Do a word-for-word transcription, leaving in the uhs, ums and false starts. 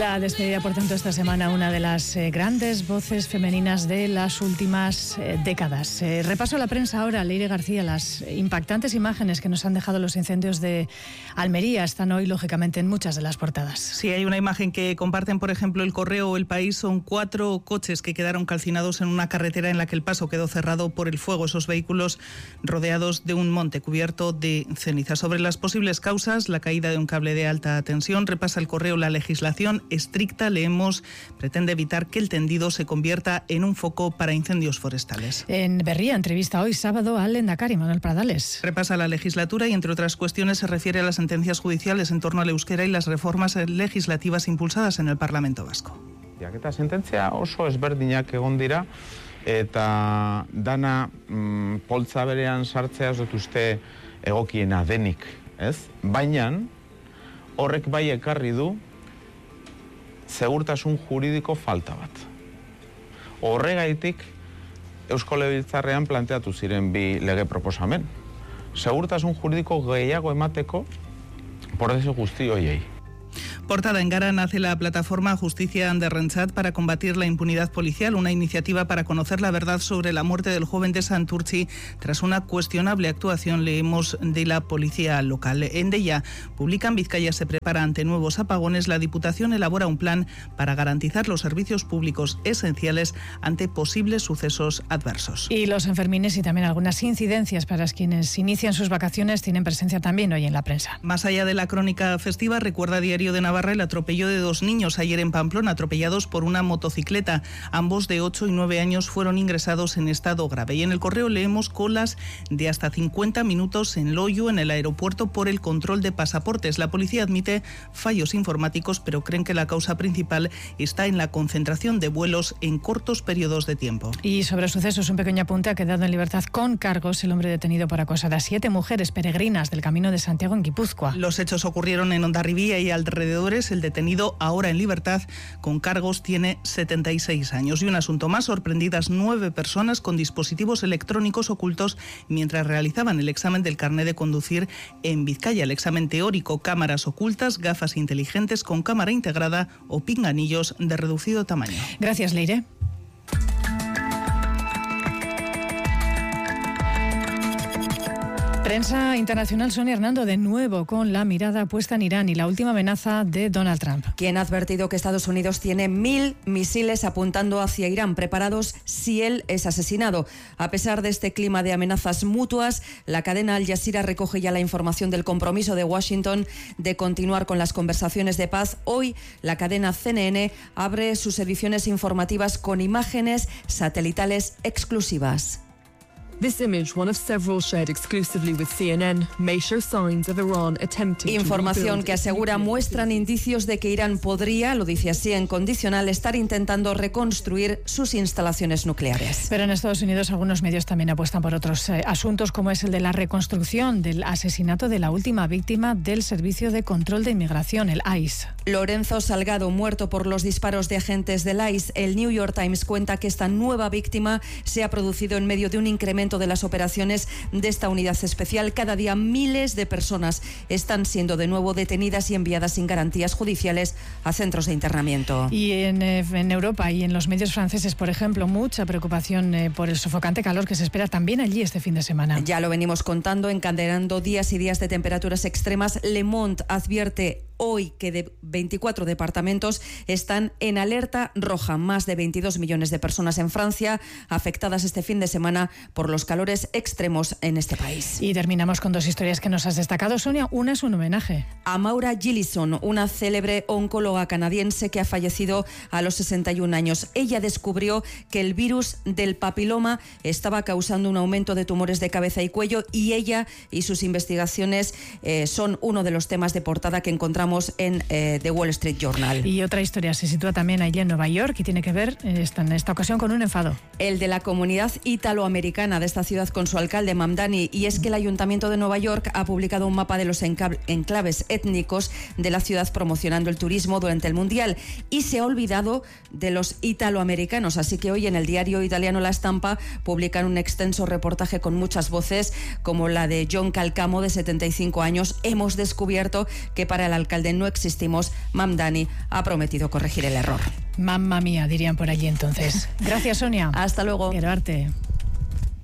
La despedida, por tanto, esta semana una de las eh, grandes voces femeninas de las últimas eh, décadas. Eh, repaso a la prensa ahora, Leire García. Las impactantes imágenes que nos han dejado los incendios de Almería están hoy, lógicamente, en muchas de las portadas. Sí, hay una imagen que comparten, por ejemplo, El Correo o El País. Son cuatro coches que quedaron calcinados en una carretera en la que el paso quedó cerrado por el fuego. Esos vehículos rodeados de un monte cubierto de ceniza. Sobre las posibles causas, la caída de un cable de alta tensión. Repasa El Correo la legislación estricta, leemos, pretende evitar que el tendido se convierta en un foco para incendios forestales. En Berría, entrevista hoy sábado al lehendakari Manuel Pradales. Repasa la legislatura y, entre otras cuestiones, se refiere a las sentencias judiciales en torno al euskera y las reformas legislativas impulsadas en el Parlamento Vasco. Eta sententzia oso ezberdinak egon dira eta dana mm, poltza berean sartzea ez dut uste egokiena denik, ez? Baina horrek bai ekarri du segurtasun juridiko falta bat. Horregaitik Eusko Legebiltzarrean planteatu ziren bi lege proposamen. Segurtasun juridiko gehiago emateko prozesu guzti horiei. Portada en Gara nace la plataforma Justicia Anderrentzat para combatir la impunidad policial, una iniciativa para conocer la verdad sobre la muerte del joven de Santurtzi tras una cuestionable actuación, leemos, de la policía local. En Deia publican Vizcaya se prepara ante nuevos apagones. La Diputación elabora un plan para garantizar los servicios públicos esenciales ante posibles sucesos adversos. Y los enfermines y también algunas incidencias para quienes inician sus vacaciones tienen presencia también hoy en la prensa. Más allá de la crónica festiva, recuerda Diario de Navarra el atropello de dos niños ayer en Pamplona, atropellados por una motocicleta. Ambos de ocho y nueve años fueron ingresados en estado grave. Y en El Correo leemos colas de hasta cincuenta minutos en Loiu, en el aeropuerto, por el control de pasaportes. La policía admite fallos informáticos, pero creen que la causa principal está en la concentración de vuelos en cortos periodos de tiempo. Y sobre sucesos, un pequeño apunte: ha quedado en libertad con cargos el hombre detenido por acosar a siete mujeres peregrinas del Camino de Santiago en Guipúzcoa. Los hechos ocurrieron en Hondarribía y alrededor. El detenido, ahora en libertad con cargos, tiene setenta y seis años. Y un asunto más: sorprendidas nueve personas con dispositivos electrónicos ocultos mientras realizaban el examen del carné de conducir en Vizcaya. El examen teórico: cámaras ocultas, gafas inteligentes con cámara integrada o pinganillos de reducido tamaño. Gracias, Leire. Prensa internacional, Sonia Hernando, de nuevo con la mirada puesta en Irán y la última amenaza de Donald Trump. Quien ha advertido que Estados Unidos tiene mil misiles apuntando hacia Irán, preparados si él es asesinado. A pesar de este clima de amenazas mutuas, la cadena Al Jazeera recoge ya la información del compromiso de Washington de continuar con las conversaciones de paz. Hoy, la cadena C N N abre sus ediciones informativas con imágenes satelitales exclusivas. This image, one of several shared exclusively with C N N, may show signs of Iran attempting Información que asegura muestran indicios de que Irán podría, lo dice así en condicional, estar intentando reconstruir sus instalaciones nucleares. Pero en Estados Unidos algunos medios también apuestan por otros eh, asuntos, como es el de la reconstrucción del asesinato de la última víctima del Servicio de Control de Inmigración, el I C E. Lorenzo Salgado, muerto por los disparos de agentes del I C E. El New York Times cuenta que esta nueva víctima se ha producido en medio de un incremento de las operaciones de esta unidad especial. Cada día miles de personas están siendo de nuevo detenidas y enviadas sin garantías judiciales a centros de internamiento. Y en, eh, en Europa y en los medios franceses, por ejemplo, mucha preocupación eh, por el sofocante calor que se espera también allí este fin de semana. Ya lo venimos contando, encadenando días y días de temperaturas extremas. Le Monde advierte hoy que de veinticuatro departamentos están en alerta roja. Más de veintidós millones de personas en Francia afectadas este fin de semana por los calores extremos en este país. Y terminamos con dos historias que nos has destacado, Sonia. Una es un homenaje a Maura Gillison, una célebre oncóloga canadiense que ha fallecido a los sesenta y un años. Ella descubrió que el virus del papiloma estaba causando un aumento de tumores de cabeza y cuello, y ella y sus investigaciones eh, son uno de los temas de portada que encontramos en eh, The Wall Street Journal. Y otra historia se sitúa también allí en Nueva York y tiene que ver esta, en esta ocasión con un enfado. El de la comunidad italoamericana de esta ciudad con su alcalde Mamdani, y es que el Ayuntamiento de Nueva York ha publicado un mapa de los enclaves étnicos de la ciudad promocionando el turismo durante el Mundial, y se ha olvidado de los italoamericanos, así que hoy en el diario italiano La Stampa publican un extenso reportaje con muchas voces, como la de John Calcamo, de setenta y cinco años. Hemos descubierto que para el alcalde de No existimos, Mamdani ha prometido corregir el error. Mamma mía, dirían por allí entonces. Gracias, Sonia. Hasta luego. Quiero arte.